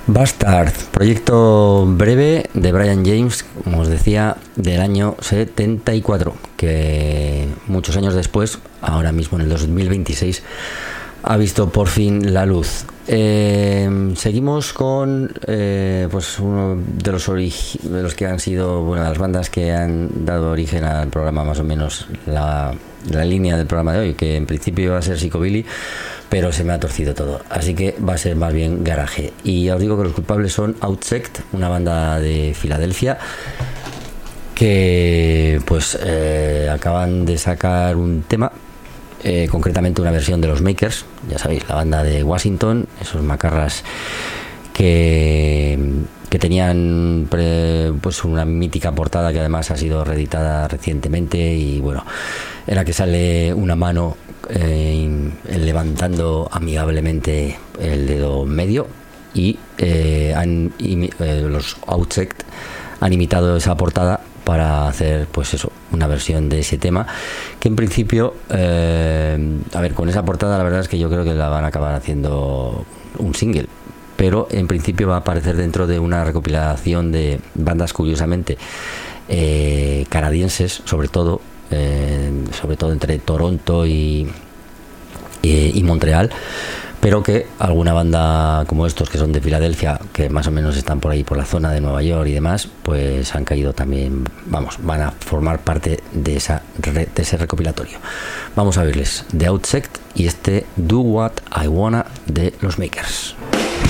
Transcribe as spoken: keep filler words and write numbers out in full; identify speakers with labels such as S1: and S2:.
S1: Bastard, proyecto breve de Brian James, como os decía, del año setenta y cuatro, que muchos años después, ahora mismo en el dos mil veintiséis, ha visto por fin la luz. Eh, seguimos con eh, pues uno de los, origi- de los que han sido, bueno, las bandas que han dado origen al programa, más o menos la, la línea del programa de hoy, que en principio iba a ser Psychobilly, pero se me ha torcido todo, así que va a ser más bien garaje. Y ya os digo que los culpables son Outsect, una banda de Filadelfia que pues eh, acaban de sacar un tema, eh, concretamente una versión de los Makers, ya sabéis, la banda de Washington, esos macarras que, que tenían pre, pues una mítica portada que además ha sido reeditada recientemente, y bueno, en la que sale una mano eh, levantando amigablemente el dedo medio, y eh, han, y, eh, los Outsect han imitado esa portada para hacer, pues eso, una versión de ese tema, que en principio, eh, a ver, con esa portada la verdad es que yo creo que la van a acabar haciendo un single, pero en principio va a aparecer dentro de una recopilación de bandas, curiosamente, eh, canadienses, sobre todo, eh, sobre todo entre Toronto y, y, y Montreal, pero que alguna banda como estos que son de Filadelfia, que más o menos están por ahí por la zona de Nueva York y demás, pues han caído también, vamos, van a formar parte de esa de ese recopilatorio. Vamos a verles The Outsect y este Do What I Wanna de los Makers.